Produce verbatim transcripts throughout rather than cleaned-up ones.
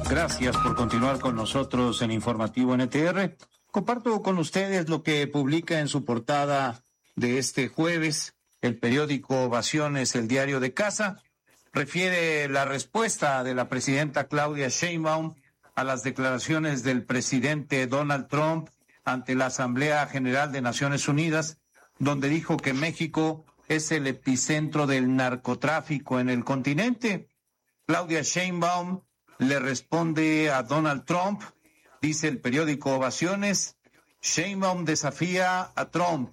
Gracias por continuar con nosotros en Informativo N T R. Comparto con ustedes lo que publica en su portada de este jueves el periódico Ovaciones, el diario de casa. Refiere la respuesta de la presidenta Claudia Sheinbaum a las declaraciones del presidente Donald Trump ante la Asamblea General de Naciones Unidas, donde dijo que México es el epicentro del narcotráfico en el continente. Claudia Sheinbaum le responde a Donald Trump, dice el periódico Ovaciones. Sheinbaum desafía a Trump.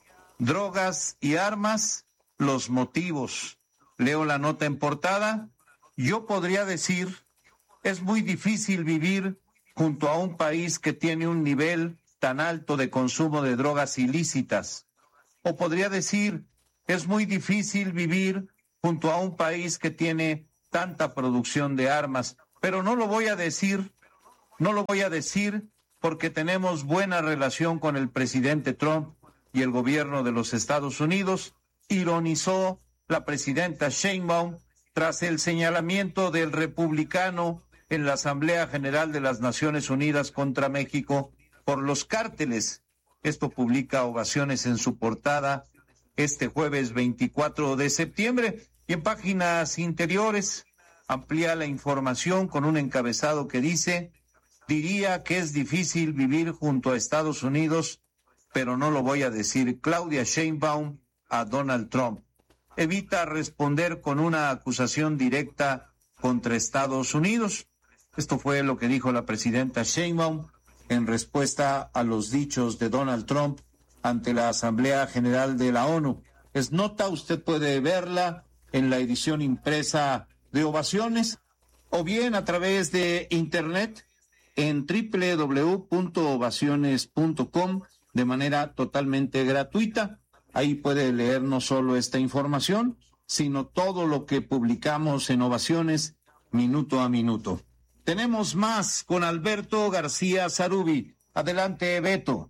Drogas y armas, los motivos. Leo la nota en portada. Yo podría decir, es muy difícil vivir junto a un país que tiene un nivel tan alto de consumo de drogas ilícitas. O podría decir, es muy difícil vivir junto a un país que tiene tanta producción de armas. Pero no lo voy a decir, no lo voy a decir porque tenemos buena relación con el presidente Trump y el gobierno de los Estados Unidos, ironizó la presidenta Sheinbaum tras el señalamiento del republicano en la Asamblea General de las Naciones Unidas contra México por los cárteles. Esto publica Ovaciones en su portada este jueves veinticuatro de septiembre, y en páginas interiores amplía la información con un encabezado que dice: diría que es difícil vivir junto a Estados Unidos, pero no lo voy a decir. Claudia Sheinbaum a Donald Trump. Evita responder con una acusación directa contra Estados Unidos. Esto fue lo que dijo la presidenta Sheinbaum en respuesta a los dichos de Donald Trump ante la Asamblea General de la ONU. Es nota, usted puede verla en la edición impresa de Ovaciones o bien a través de internet en doble u doble u doble u punto ovaciones punto com de manera totalmente gratuita. Ahí puede leer no solo esta información, sino todo lo que publicamos en Ovaciones minuto a minuto. Tenemos más con Alberto García Zarubi. Adelante, Beto.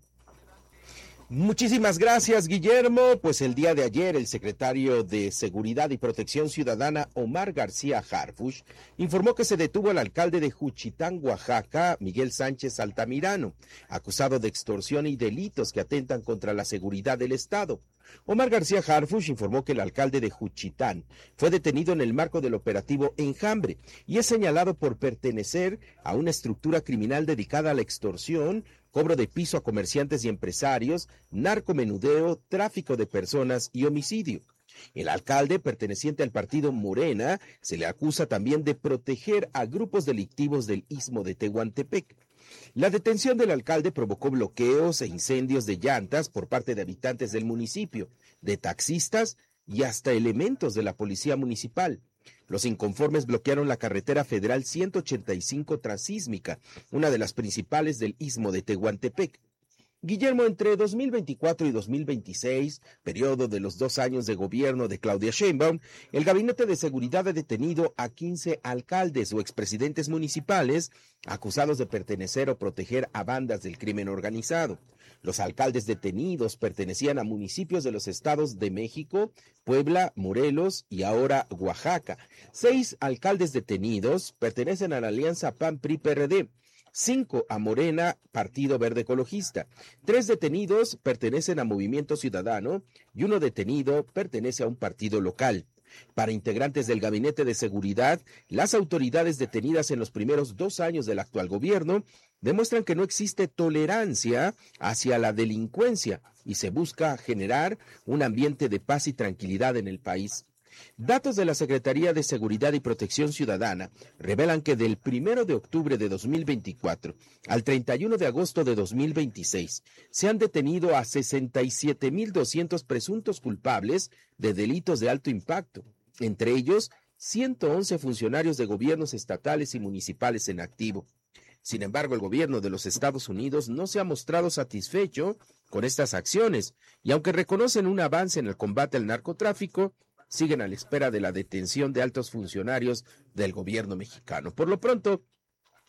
Muchísimas gracias, Guillermo. Pues el día de ayer el secretario de Seguridad y Protección Ciudadana, Omar García Harfuch, informó que se detuvo al alcalde de Juchitán, Oaxaca, Miguel Sánchez Altamirano, acusado de extorsión y delitos que atentan contra la seguridad del Estado. Omar García Harfuch informó que el alcalde de Juchitán fue detenido en el marco del operativo Enjambre y es señalado por pertenecer a una estructura criminal dedicada a la extorsión, cobro de piso a comerciantes y empresarios, narcomenudeo, tráfico de personas y homicidio. El alcalde, perteneciente al partido Morena, se le acusa también de proteger a grupos delictivos del Istmo de Tehuantepec. La detención del alcalde provocó bloqueos e incendios de llantas por parte de habitantes del municipio, de taxistas y hasta elementos de la policía municipal. Los inconformes bloquearon la carretera federal ciento ochenta y cinco transísmica, una de las principales del Istmo de Tehuantepec. Guillermo, entre dos mil veinticuatro y dos mil veintiséis, periodo de los dos años de gobierno de Claudia Sheinbaum, el Gabinete de Seguridad ha detenido a quince alcaldes o expresidentes municipales acusados de pertenecer o proteger a bandas del crimen organizado. Los alcaldes detenidos pertenecían a municipios de los estados de México, Puebla, Morelos y ahora Oaxaca. Seis alcaldes detenidos pertenecen a la alianza P A N P R I P R D. Cinco a Morena, Partido Verde Ecologista. Tres detenidos pertenecen a Movimiento Ciudadano y uno detenido pertenece a un partido local. Para integrantes del Gabinete de Seguridad, las autoridades detenidas en los primeros dos años del actual gobierno demuestran que no existe tolerancia hacia la delincuencia y se busca generar un ambiente de paz y tranquilidad en el país. Datos de la Secretaría de Seguridad y Protección Ciudadana revelan que del primero de octubre de dos mil veinticuatro al treinta y uno de agosto de dos mil veintiséis se han detenido a sesenta y siete mil doscientos presuntos culpables de delitos de alto impacto, entre ellos ciento once funcionarios de gobiernos estatales y municipales en activo. Sin embargo, el gobierno de los Estados Unidos no se ha mostrado satisfecho con estas acciones y aunque reconocen un avance en el combate al narcotráfico, siguen a la espera de la detención de altos funcionarios del gobierno mexicano. Por lo pronto,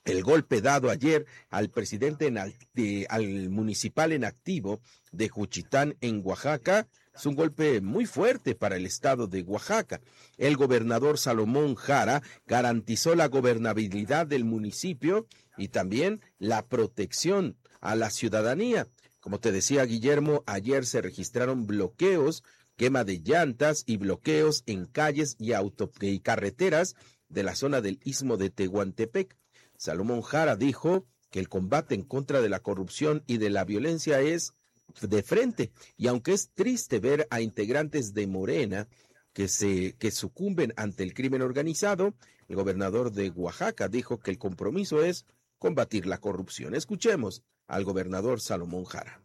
el golpe dado ayer al presidente en, de, al municipal en activo de Juchitán en Oaxaca es un golpe muy fuerte para el estado de Oaxaca. El gobernador Salomón Jara garantizó la gobernabilidad del municipio y también la protección a la ciudadanía. Como te decía Guillermo, ayer se registraron bloqueos, quema de llantas y bloqueos en calles y, auto, y carreteras de la zona del Istmo de Tehuantepec. Salomón Jara dijo que el combate en contra de la corrupción y de la violencia es de frente, y aunque es triste ver a integrantes de Morena que se que sucumben ante el crimen organizado, el gobernador de Oaxaca dijo que el compromiso es combatir la corrupción. Escuchemos al gobernador Salomón Jara.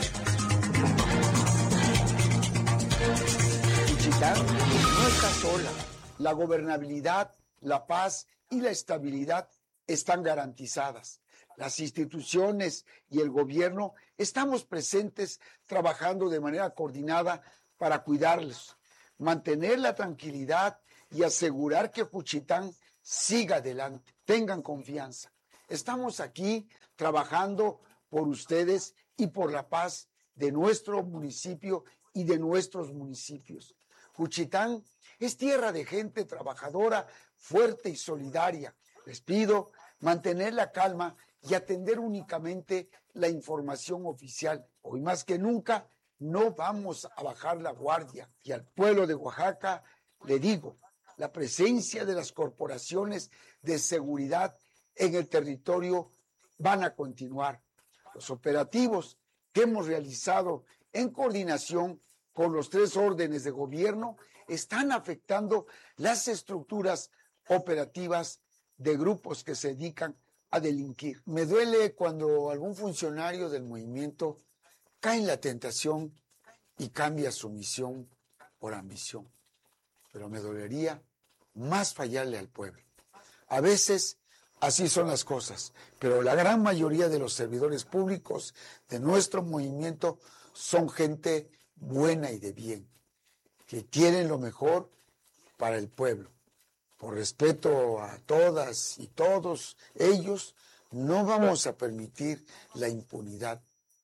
Juchitán no está sola. La gobernabilidad, la paz y la estabilidad están garantizadas. Las instituciones y el gobierno estamos presentes trabajando de manera coordinada para cuidarlos, mantener la tranquilidad y asegurar que Juchitán siga adelante. Tengan confianza. Estamos aquí trabajando por ustedes y por la paz de nuestro municipio y de nuestros municipios. Juchitán es tierra de gente trabajadora, fuerte y solidaria. Les pido mantener la calma y atender únicamente la información oficial. Hoy más que nunca no vamos a bajar la guardia. Y al pueblo de Oaxaca le digo, la presencia de las corporaciones de seguridad en el territorio van a continuar. Los operativos que hemos realizado en coordinación con los tres órdenes de gobierno están afectando las estructuras operativas de grupos que se dedican a delinquir. Me duele cuando algún funcionario del movimiento cae en la tentación y cambia su misión por ambición. Pero me dolería más fallarle al pueblo. A veces así son las cosas, pero la gran mayoría de los servidores públicos de nuestro movimiento son gente buena y de bien, que quieren lo mejor para el pueblo. Por respeto a todas y todos ellos, no vamos a permitir la impunidad.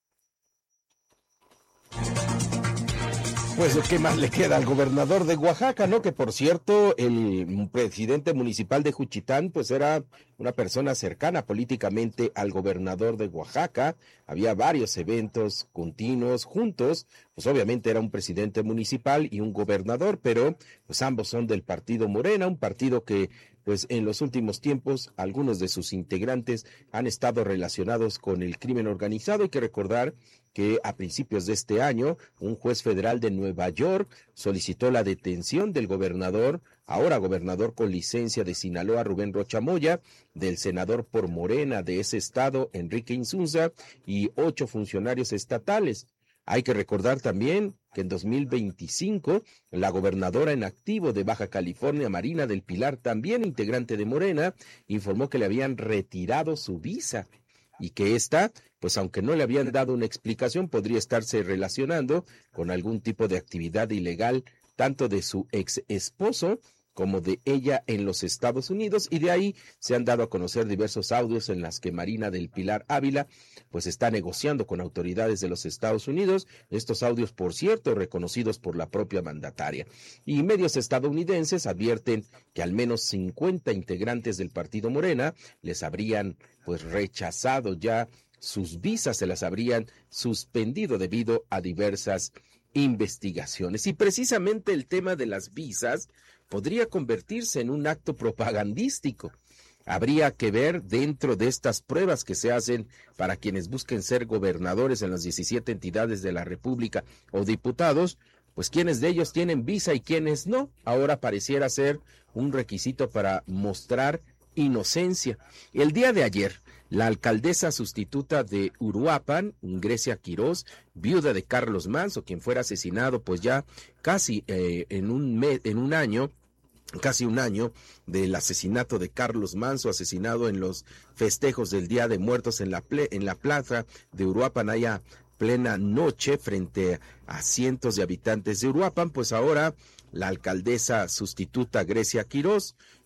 Pues, ¿qué más le queda al gobernador de Oaxaca, no? Que, por cierto, el presidente municipal de Juchitán, pues, era una persona cercana políticamente al gobernador de Oaxaca. Había varios eventos continuos juntos. Pues, obviamente, era un presidente municipal y un gobernador, pero, pues, ambos son del partido Morena, un partido que, pues, en los últimos tiempos, algunos de sus integrantes han estado relacionados con el crimen organizado. Hay que recordar que a principios de este año, un juez federal de Nueva York solicitó la detención del gobernador, ahora gobernador con licencia de Sinaloa, Rubén Rocha Moya, del senador por Morena de ese estado, Enrique Insunza, y ocho funcionarios estatales. Hay que recordar también que en dos mil veinticinco, la gobernadora en activo de Baja California, Marina del Pilar, también integrante de Morena, informó que le habían retirado su visa y que esta, pues aunque no le habían dado una explicación, podría estarse relacionando con algún tipo de actividad ilegal, tanto de su ex esposo como de ella en los Estados Unidos, y de ahí se han dado a conocer diversos audios en las que Marina del Pilar Ávila pues está negociando con autoridades de los Estados Unidos, estos audios, por cierto, reconocidos por la propia mandataria. Y medios estadounidenses advierten que al menos cincuenta integrantes del partido Morena les habrían pues rechazado ya sus visas, se las habrían suspendido debido a diversas investigaciones. Y precisamente el tema de las visas podría convertirse en un acto propagandístico. Habría que ver dentro de estas pruebas que se hacen para quienes busquen ser gobernadores en las diecisiete entidades de la República o diputados, pues quiénes de ellos tienen visa y quiénes no. Ahora pareciera ser un requisito para mostrar inocencia. El día de ayer, la alcaldesa sustituta de Uruapan, Grecia Quirós, viuda de Carlos Manso, quien fuera asesinado pues ya casi eh, en un mes, en un año, casi un año del asesinato de Carlos Manso, asesinado en los festejos del Día de Muertos en la ple, en la plaza de Uruapan, allá plena noche frente a cientos de habitantes de Uruapan. Pues ahora la alcaldesa sustituta Grecia Quirós,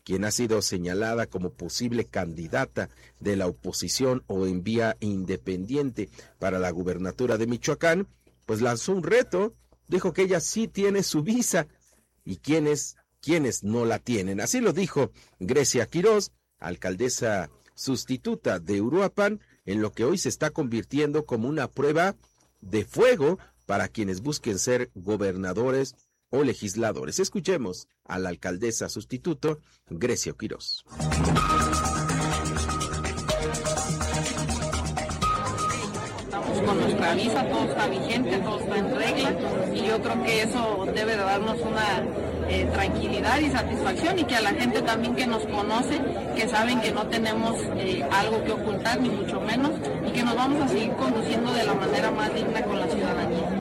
quien ha sido señalada como posible candidata de la oposición o en vía independiente para la gubernatura de Michoacán, pues lanzó un reto, dijo que ella sí tiene su visa y quienes, quienes no la tienen. Así lo dijo Grecia Quirós, alcaldesa sustituta de Uruapan, en lo que hoy se está convirtiendo como una prueba de fuego para quienes busquen ser gobernadores o legisladores. Escuchemos a la alcaldesa sustituto, Grecia Quirós. Estamos con nuestra visa, todo está vigente, todo está en regla, y yo creo que eso debe de darnos una eh, tranquilidad y satisfacción, y que a la gente también que nos conoce, que saben que no tenemos eh, algo que ocultar, ni mucho menos, y que nos vamos a seguir conduciendo de la manera más digna con la ciudadanía.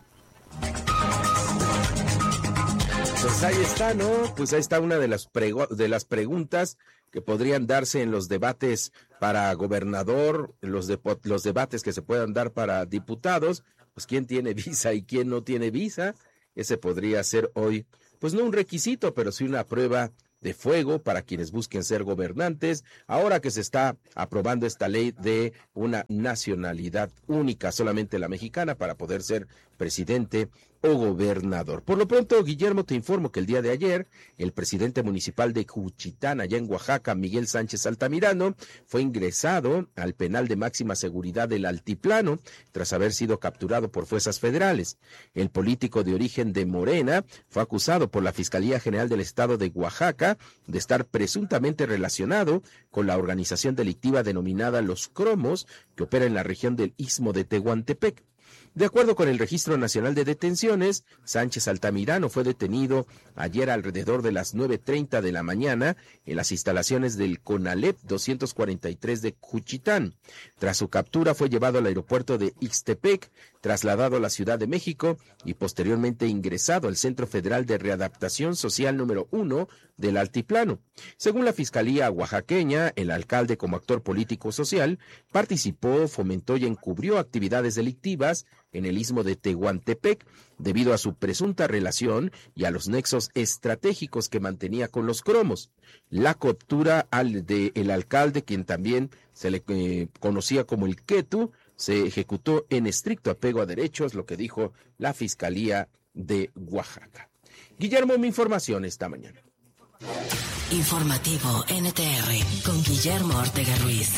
Pues ahí está, ¿no? Pues ahí está una de las, prego- de las preguntas que podrían darse en los debates para gobernador, los, de- los debates que se puedan dar para diputados, pues quién tiene visa y quién no tiene visa. Ese podría ser hoy, pues no un requisito, pero sí una prueba de fuego para quienes busquen ser gobernantes, ahora que se está aprobando esta ley de una nacionalidad única, solamente la mexicana, para poder ser presidente o gobernador. Por lo pronto, Guillermo, te informo que el día de ayer, el presidente municipal de Juchitán, allá en Oaxaca, Miguel Sánchez Altamirano, fue ingresado al penal de máxima seguridad del Altiplano, tras haber sido capturado por fuerzas federales. El político de origen de Morena fue acusado por la Fiscalía General del Estado de Oaxaca de estar presuntamente relacionado con la organización delictiva denominada Los Cromos, que opera en la región del Istmo de Tehuantepec. De acuerdo con el Registro Nacional de Detenciones, Sánchez Altamirano fue detenido ayer alrededor de las nueve treinta de la mañana en las instalaciones del CONALEP doscientos cuarenta y tres de Juchitán. Tras su captura fue llevado al aeropuerto de Ixtepec, trasladado a la Ciudad de México y posteriormente ingresado al Centro Federal de Readaptación Social número uno del Altiplano. Según la Fiscalía oaxaqueña, el alcalde, como actor político social, participó, fomentó y encubrió actividades delictivas en el Istmo de Tehuantepec debido a su presunta relación y a los nexos estratégicos que mantenía con los cromos. La captura al de el alcalde, quien también se le eh, conocía como el Quetu, se ejecutó en estricto apego a derechos, lo que dijo la Fiscalía de Oaxaca. Guillermo, mi información esta mañana. Informativo N T R con Guillermo Ortega Ruiz.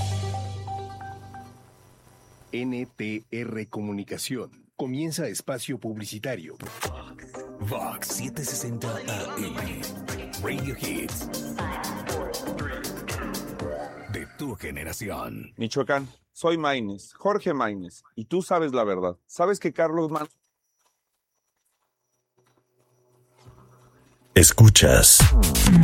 N T R Comunicación. Comienza espacio publicitario. Vox setecientos sesenta A M. Radio Hits. De tu generación. Michoacán, soy Maínez, Jorge Maínez, y tú sabes la verdad. ¿Sabes que Carlos Man... Escuchas